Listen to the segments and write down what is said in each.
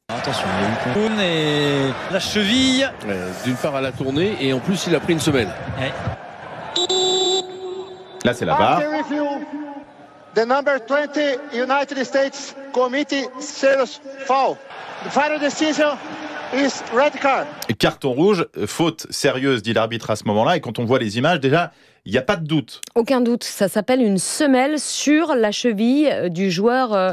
Attention, il y a eu Koun et la cheville. D'une part à la tournée et en plus il a pris une semelle. Ouais. Là c'est la VAR. The number 20 United States committee serious foul. The final decision is red card. Carton rouge, faute sérieuse, dit l'arbitre à ce moment-là. Et quand on voit les images, déjà, il n'y a pas de doute. Aucun doute. Ça s'appelle une semelle sur la cheville du joueur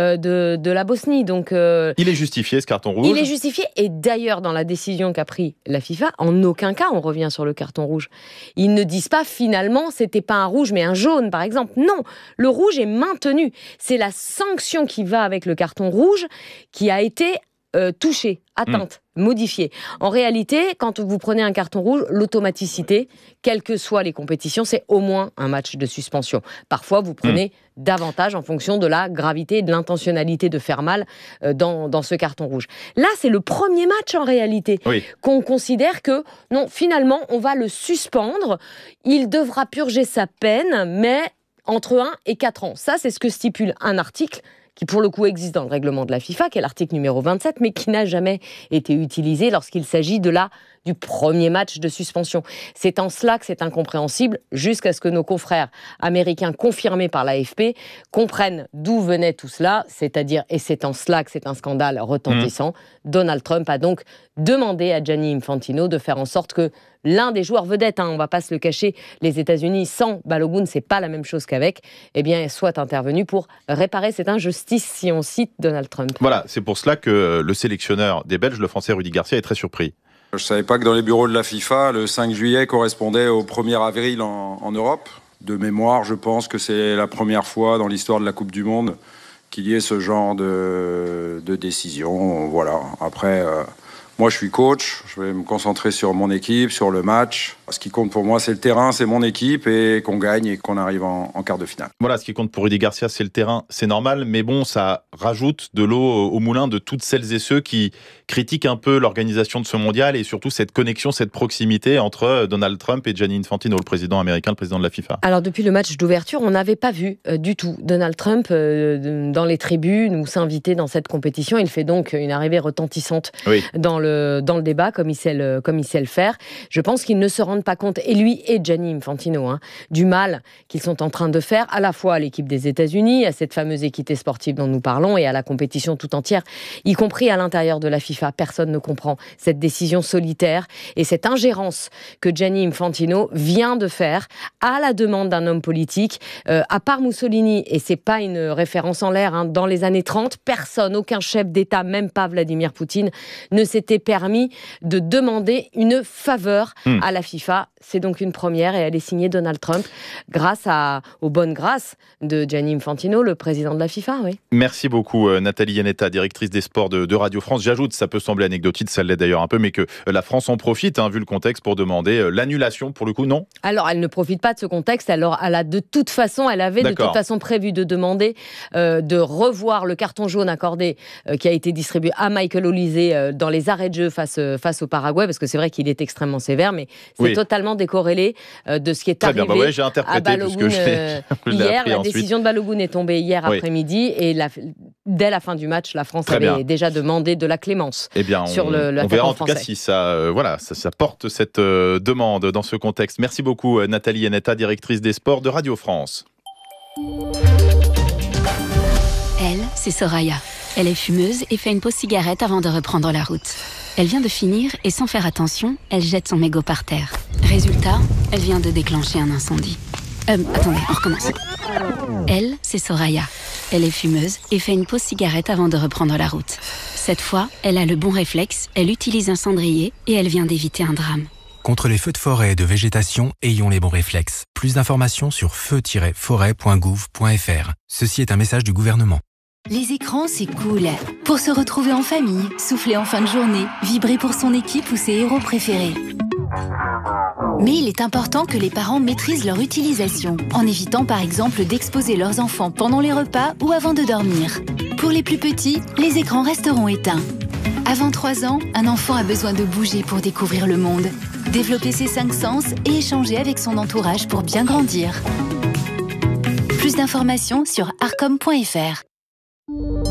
de la Bosnie. Donc, il est justifié, ce carton rouge. Il est justifié. Et d'ailleurs, dans la décision qu'a pris la FIFA, en aucun cas on revient sur le carton rouge. Ils ne disent pas finalement c'était pas un rouge mais un jaune, par exemple. Non, le rouge est maintenu. C'est la sanction qui va avec le carton rouge qui a été touchée, atteinte, modifiée. En réalité, quand vous prenez un carton rouge, l'automaticité, quelles que soient les compétitions, c'est au moins un match de suspension. Parfois, vous prenez davantage en fonction de la gravité et de l'intentionnalité de faire mal dans ce carton rouge. Là, c'est le premier match en réalité qu'on considère que, non, finalement, on va le suspendre. Il devra purger sa peine, mais entre 1 et 4 ans. Ça, c'est ce que stipule un article qui pour le coup existe dans le règlement de la FIFA, qui est l'article numéro 27, mais qui n'a jamais été utilisé lorsqu'il s'agit du premier match de suspension. C'est en cela que c'est incompréhensible, jusqu'à ce que nos confrères américains confirmés par l'AFP comprennent d'où venait tout cela, c'est-à-dire, et c'est en cela que c'est un scandale retentissant. Donald Trump a donc demandé à Gianni Infantino de faire en sorte que l'un des joueurs vedettes, on ne va pas se le cacher, les États-Unis sans Balogun, c'est pas la même chose qu'avec, soit intervenu pour réparer cette injustice, si on cite Donald Trump. Voilà, c'est pour cela que le sélectionneur des Belges, le Français Rudy Garcia, est très surpris. Je ne savais pas que dans les bureaux de la FIFA, le 5 juillet correspondait au 1er avril en Europe. De mémoire, je pense que c'est la première fois dans l'histoire de la Coupe du Monde qu'il y ait ce genre de décision. Voilà. Après, moi je suis coach, je vais me concentrer sur mon équipe, sur le match. Ce qui compte pour moi, c'est le terrain, c'est mon équipe et qu'on gagne et qu'on arrive en quart de finale. Voilà, ce qui compte pour Rudy Garcia, c'est le terrain, c'est normal, mais bon, ça rajoute de l'eau au moulin de toutes celles et ceux qui critiquent un peu l'organisation de ce mondial et surtout cette connexion, cette proximité entre Donald Trump et Gianni Infantino, le président américain, le président de la FIFA. Alors depuis le match d'ouverture, on n'avait pas vu du tout Donald Trump dans les tribunes ou s'inviter dans cette compétition. Il fait donc une arrivée retentissante dans le débat, comme il sait le faire. Je pense qu'ils ne se rendent pas compte, et lui et Gianni Infantino, du mal qu'ils sont en train de faire à la fois à l'équipe des États-Unis, à cette fameuse équité sportive dont nous parlons et à la compétition tout entière, y compris à l'intérieur de la FIFA. Personne ne comprend cette décision solitaire et cette ingérence que Gianni Infantino vient de faire à la demande d'un homme politique. À part Mussolini, et c'est pas une référence en l'air, dans les années 30, personne, aucun chef d'État, même pas Vladimir Poutine, ne s'était permis de demander une faveur à la FIFA. C'est donc une première et elle est signée Donald Trump grâce aux bonnes grâces de Gianni Infantino, le président de la FIFA. Merci beaucoup Nathalie Iannetta, directrice des sports de Radio France. J'ajoute, ça peut sembler anecdotique, ça l'est d'ailleurs un peu, mais que la France en profite, vu le contexte, pour demander l'annulation, pour le coup, non ? Alors, elle ne profite pas de ce contexte, elle avait de toute façon prévu de demander de revoir le carton jaune accordé qui a été distribué à Michael Olise dans les arrêts de jeu face au Paraguay, parce que c'est vrai qu'il est extrêmement sévère, mais c'est totalement décorrélé de ce qui est arrivé j'ai interprété à Balogun hier. La décision de Balogun est tombée hier après-midi et dès la fin du match, la France avait déjà demandé de la clémence sur l'attaquant français. On verra en tout cas si ça porte cette demande dans ce contexte. Merci beaucoup Nathalie Iannetta, directrice des sports de Radio France. Elle, c'est Soraya. Elle est fumeuse et fait une pause cigarette avant de reprendre la route. Elle vient de finir et sans faire attention, elle jette son mégot par terre. Résultat, elle vient de déclencher un incendie. Attendez, on recommence. Elle, c'est Soraya. Elle est fumeuse et fait une pause cigarette avant de reprendre la route. Cette fois, elle a le bon réflexe, elle utilise un cendrier et elle vient d'éviter un drame. Contre les feux de forêt et de végétation, ayons les bons réflexes. Plus d'informations sur feu-forêt.gouv.fr. Ceci est un message du gouvernement. Les écrans, c'est cool. Pour se retrouver en famille, souffler en fin de journée, vibrer pour son équipe ou ses héros préférés. Mais il est important que les parents maîtrisent leur utilisation, en évitant par exemple d'exposer leurs enfants pendant les repas ou avant de dormir. Pour les plus petits, les écrans resteront éteints. Avant 3 ans, un enfant a besoin de bouger pour découvrir le monde, développer ses 5 sens et échanger avec son entourage pour bien grandir. Plus d'informations sur arcom.fr.